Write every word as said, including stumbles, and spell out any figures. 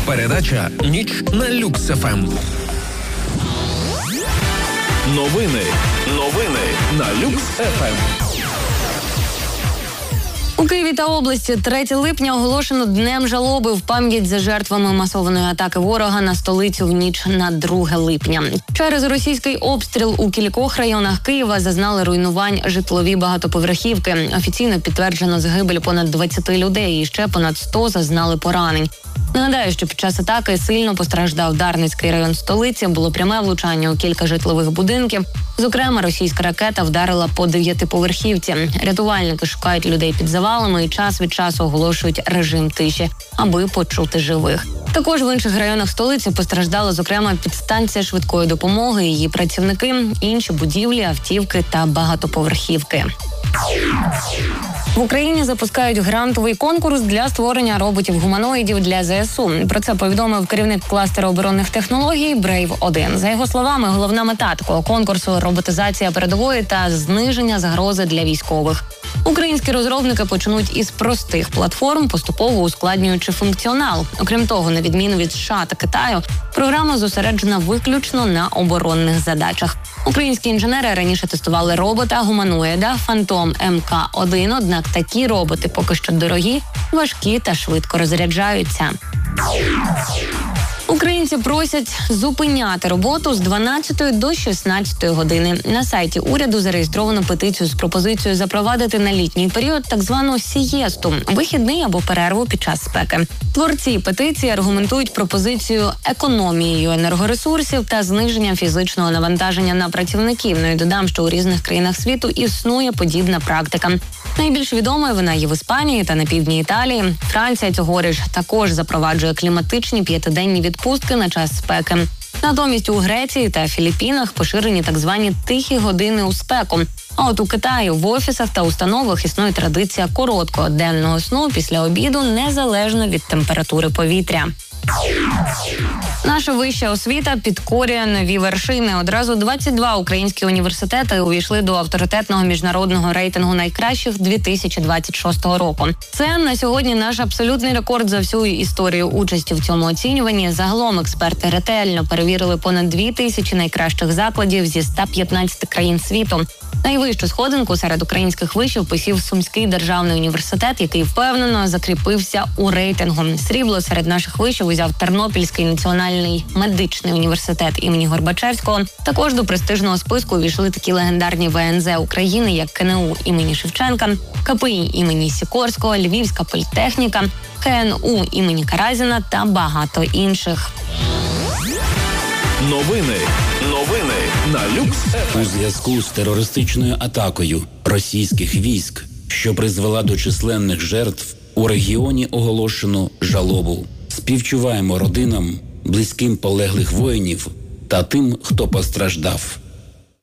Передача «Ніч на Люкс-ФМ». Новини. Новини на Люкс-ФМ. У Києві та області третього липня оголошено Днем жалоби в пам'ять за жертвами масованої атаки ворога на столицю в ніч на друге липня. Через російський обстріл у кількох районах Києва зазнали руйнувань житлові багатоповерхівки. Офіційно підтверджено загибель понад двадцять людей і ще понад сто зазнали поранень. Нагадаю, що під час атаки сильно постраждав Дарницький район столиці, було пряме влучання у кілька житлових будинків. Зокрема, російська ракета вдарила по дев'ятиповерхівці. Рятувальники шукають людей під завалами і час від часу оголошують режим тиші, аби почути живих. Також в інших районах столиці постраждала, зокрема, підстанція швидкої допомоги, її працівники, інші будівлі, автівки та багатоповерхівки. В Україні запускають грантовий конкурс для створення роботів-гуманоїдів для ЗСУ. Про це повідомив керівник кластеру оборонних технологій Брейв один. За його словами, головна мета такого конкурсу – роботизація передової та зниження загрози для військових. Українські розробники почнуть із простих платформ, поступово ускладнюючи функціонал. Окрім того, на відміну від США та Китаю, програма зосереджена виключно на оборонних задачах. Українські інженери раніше тестували робота-гуманоїда «Фантом Ем Ка один», однак такі роботи поки що дорогі, важкі та швидко розряджаються. Українці просять зупиняти роботу з дванадцятої до шістнадцятої години. На сайті уряду зареєстровано петицію з пропозицією запровадити на літній період так звану сієсту – вихідний або перерву під час спеки. Творці петиції аргументують пропозицію економією енергоресурсів та зниженням фізичного навантаження на працівників. Ну і додам, що у різних країнах світу існує подібна практика. Найбільш відомою вона є в Іспанії та на півдні Італії. Франція цьогоріч також запроваджує кліматичні п'ятиденні відпустки на час спеки. Натомість у Греції та Філіппінах поширені так звані тихі години у спеку. А от у Китаї в офісах та установах існує традиція короткого денного сну після обіду незалежно від температури повітря. Наша вища освіта підкорює нові вершини. Одразу двадцять два українські університети увійшли до авторитетного міжнародного рейтингу найкращих дві тисячі двадцять шостого року. Це на сьогодні наш абсолютний рекорд за всю історію участі в цьому оцінюванні. Загалом експерти ретельно перевірили понад дві тисячі найкращих закладів зі ста п'ятнадцяти країн світу. Найвищу сходинку серед українських вишів посів Сумський державний університет, який впевнено закріпився у рейтингу. Срібло серед наших вишів узяв Тернопільський національний медичний університет імені Горбачевського. Також до престижного списку увійшли такі легендарні Ве Ен Зет України, як Ке Ен У імені Шевченка, Ка Пе І імені Сікорського, Львівська політехніка, Ке Ен У імені Каразіна та багато інших. Новини. Новини на Люкс-ФМ. У зв'язку з терористичною атакою російських військ, що призвела до численних жертв, у регіоні оголошено жалобу. Співчуваємо родинам, близьким полеглих воїнів та тим, хто постраждав.